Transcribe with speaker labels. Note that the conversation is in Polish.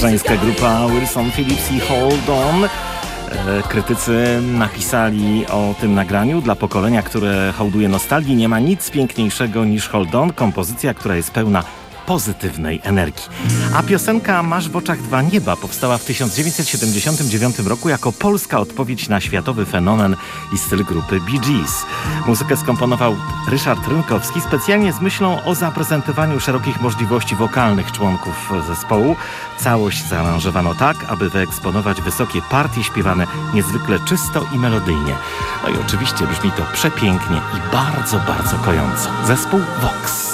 Speaker 1: żeńska grupa Wilson Phillips i Hold On. Krytycy napisali o tym nagraniu: dla pokolenia, które hołduje nostalgii, nie ma nic piękniejszego niż Hold On, kompozycja, która jest pełna pozytywnej energii. A piosenka Masz w oczach dwa nieba powstała w 1979 roku jako polska odpowiedź na światowy fenomen i styl grupy Bee Gees. Muzykę skomponował Ryszard Rynkowski specjalnie z myślą o zaprezentowaniu szerokich możliwości wokalnych członków zespołu. Całość zaaranżowano tak, aby wyeksponować wysokie partie śpiewane niezwykle czysto i melodyjnie. No i oczywiście brzmi to przepięknie i bardzo, bardzo kojąco. Zespół Vox.